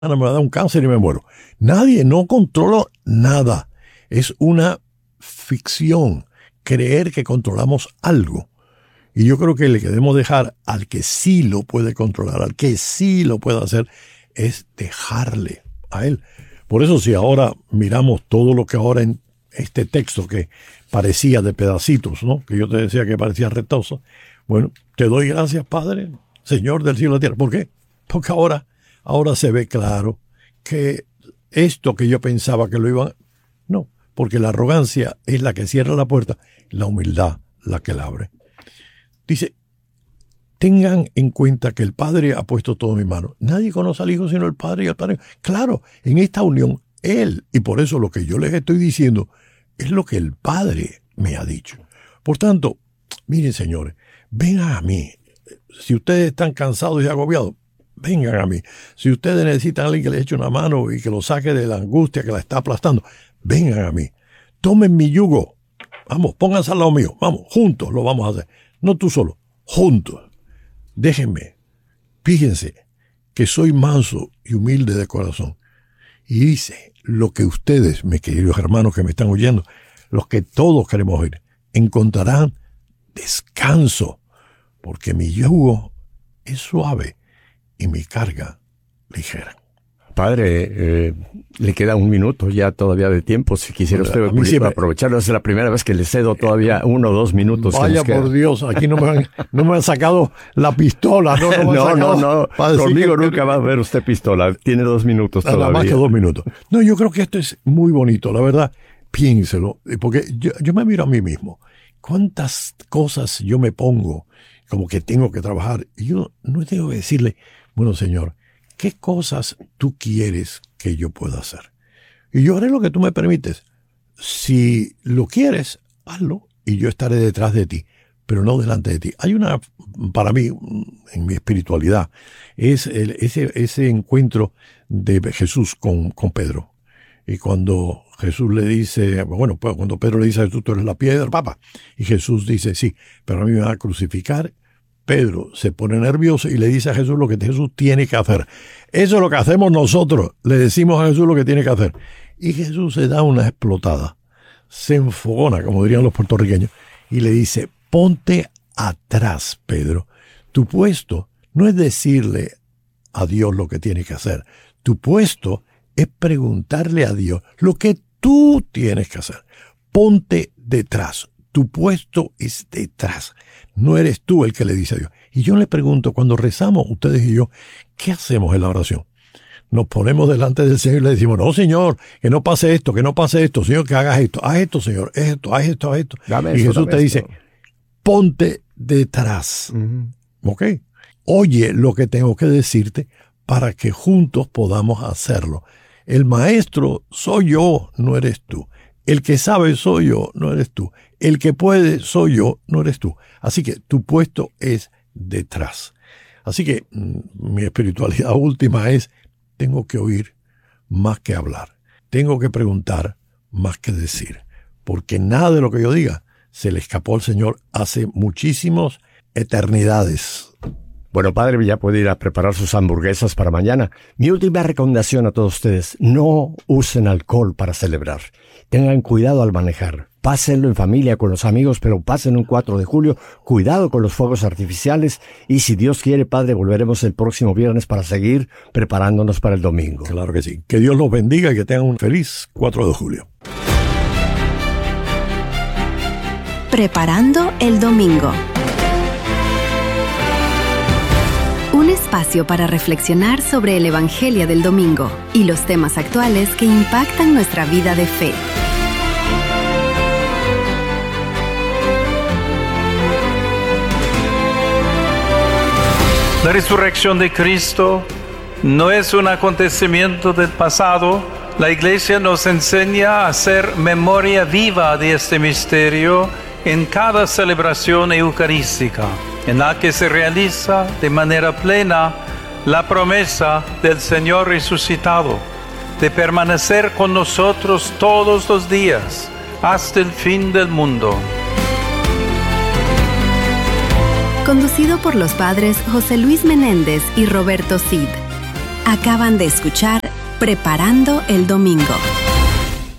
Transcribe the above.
me va a dar un cáncer y me muero. Nadie, no controlo nada. Es una ficción creer que controlamos algo. Y yo creo que le debemos dejar al que sí lo puede controlar, al que sí lo puede hacer, es dejarle a él. Por eso si ahora miramos todo lo que ahora en este texto que parecía de pedacitos, ¿no? Que yo te decía que parecía retoso. Bueno, te doy gracias, Padre, Señor del cielo y la tierra. ¿Por qué? Porque ahora se ve claro que esto que yo pensaba que lo iban... No, porque la arrogancia es la que cierra la puerta, la humildad la que la abre. Dice, tengan en cuenta que el Padre ha puesto todo en mi mano. Nadie conoce al Hijo sino el Padre y el Padre. Claro, en esta unión, Él, y por eso lo que yo les estoy diciendo, es lo que el Padre me ha dicho. Por tanto, miren señores, vengan a mí. Si ustedes están cansados y agobiados, vengan a mí. Si ustedes necesitan a alguien que les eche una mano y que lo saque de la angustia que la está aplastando, vengan a mí. Tomen mi yugo. Vamos, pónganse al lado mío. Vamos, juntos lo vamos a hacer. No tú solo, juntos. Déjenme. Fíjense que soy manso y humilde de corazón. Y dice lo que ustedes, mis queridos hermanos que me están oyendo, los que todos queremos oír, encontrarán descanso, porque mi yugo es suave y mi carga ligera. Padre, le queda un minuto ya todavía de tiempo. Si quisiera usted aprovecharlo, es la primera vez que le cedo todavía 1 o 2 minutos. Vaya por Dios, aquí no me han sacado la pistola. No. Conmigo nunca va a ver usted pistola. Tiene 2 minutos todavía. Nada más que 2 minutos. No, yo creo que esto es muy bonito, la verdad. Piénselo, porque yo me miro a mí mismo. ¿Cuántas cosas yo me pongo como que tengo que trabajar? Y yo no tengo que decirle, bueno, Señor, ¿qué cosas tú quieres que yo pueda hacer? Y yo haré lo que tú me permites. Si lo quieres, hazlo y yo estaré detrás de ti, pero no delante de ti. Hay una, para mí, en mi espiritualidad, es ese encuentro de Jesús con Pedro. Y cuando Jesús le dice, bueno, pues cuando Pedro le dice a Jesús, tú eres la piedra, papa. Y Jesús dice, sí, pero a mí me van a crucificar. Pedro se pone nervioso y le dice a Jesús lo que Jesús tiene que hacer. Eso es lo que hacemos nosotros. Le decimos a Jesús lo que tiene que hacer. Y Jesús se da una explotada. Se enfogona, como dirían los puertorriqueños, y le dice, ponte atrás, Pedro. Tu puesto no es decirle a Dios lo que tiene que hacer. Tu puesto es preguntarle a Dios lo que tú tienes que hacer. Ponte detrás. Tu puesto es detrás. No eres tú el que le dice a Dios. Y yo le pregunto, cuando rezamos ustedes y yo, ¿qué hacemos en la oración? Nos ponemos delante del Señor y le decimos, no, Señor, que no pase esto, Señor, que hagas esto, haz esto, Señor, haz esto. Dame y esto, Jesús te dice, ponte detrás. ¿Ok? Oye lo que tengo que decirte para que juntos podamos hacerlo. El maestro soy yo, no eres tú. El que sabe soy yo, no eres tú. El que puede soy yo, no eres tú. Así que tu puesto es detrás. Así que mi espiritualidad última es, tengo que oír más que hablar. Tengo que preguntar más que decir. Porque nada de lo que yo diga se le escapó al Señor hace muchísimas eternidades. Bueno, Padre, ya puede ir a preparar sus hamburguesas para mañana. Mi última recomendación a todos ustedes, no usen alcohol para celebrar. Tengan cuidado al manejar. Pásenlo en familia, con los amigos, pero pasen un 4 de julio. Cuidado con los fuegos artificiales. Y si Dios quiere, Padre, volveremos el próximo viernes para seguir preparándonos para el domingo. Claro que sí. Que Dios los bendiga y que tengan un feliz 4 de julio. Preparando el domingo. Un espacio para reflexionar sobre el Evangelio del domingo y los temas actuales que impactan nuestra vida de fe. La resurrección de Cristo no es un acontecimiento del pasado. La Iglesia nos enseña a hacer memoria viva de este misterio en cada celebración eucarística, en la que se realiza de manera plena la promesa del Señor resucitado de permanecer con nosotros todos los días hasta el fin del mundo. Conducido por los padres José Luis Menéndez y Roberto Cid. Acaban de escuchar Preparando el Domingo.